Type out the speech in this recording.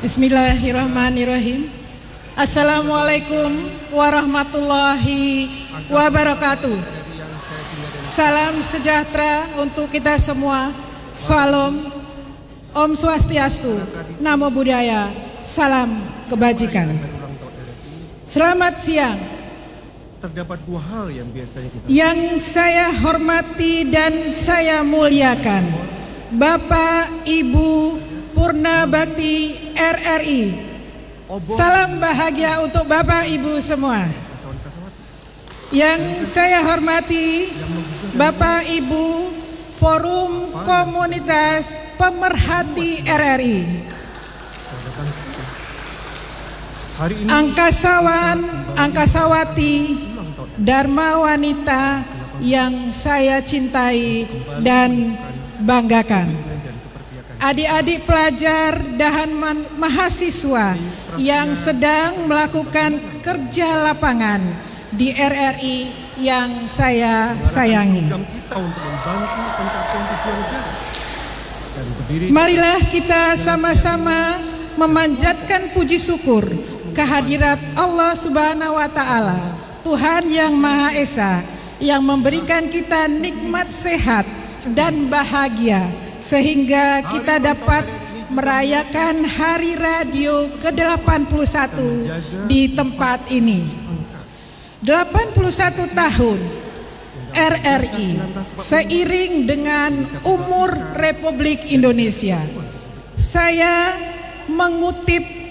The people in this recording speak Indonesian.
Bismillahirrahmanirrahim. Assalamualaikum warahmatullahi wabarakatuh. Salam sejahtera untuk kita semua. Salam, Om Swastiastu, Namo Buddhaya, salam kebajikan. Selamat siang. Terdapat dua hal yang biasanya kita Yang saya hormati dan saya muliakan Bapak Ibu Purna Bakti RRI. Salam bahagia untuk Bapak Ibu semua. Yang saya hormati Bapak Ibu Forum Komunitas Pemerhati RRI, angkasawan, angkasawati, dharma wanita yang saya cintai dan banggakan. Adik-adik pelajar dan mahasiswa yang sedang melakukan kerja lapangan di RRI yang saya sayangi. Marilah kita sama-sama memanjatkan puji syukur kehadirat Allah Subhanahu wa Ta'ala, Tuhan yang Maha Esa, yang memberikan kita nikmat sehat dan bahagia sehingga kita dapat merayakan Hari Radio ke-81 di tempat ini. 81 tahun RRI seiring dengan umur Republik Indonesia. Saya mengutip